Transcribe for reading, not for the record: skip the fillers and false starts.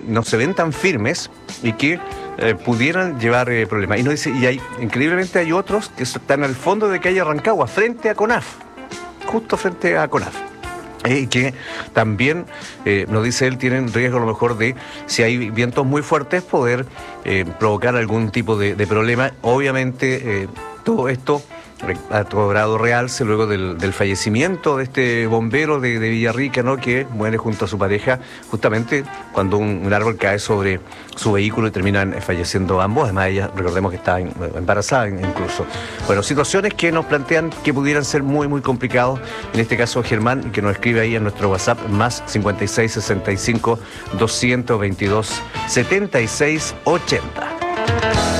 no se ven tan firmes y que pudieran llevar problemas. Y nos dice, increíblemente hay otros que están al fondo de calle Rancagua, frente a CONAF, justo frente a CONAF. Y que también, nos dice él, tienen riesgo a lo mejor de, si hay vientos muy fuertes, poder provocar algún tipo de problema. Obviamente, todo esto ha cobrado realce luego del fallecimiento de este bombero de Villarrica, ¿no?, que muere junto a su pareja justamente cuando un árbol cae sobre su vehículo y terminan falleciendo ambos. Además, ella, recordemos que está embarazada incluso. Bueno, situaciones que nos plantean que pudieran ser muy, muy complicados. En este caso, Germán, que nos escribe ahí en nuestro WhatsApp, más 56 65 222 76 80.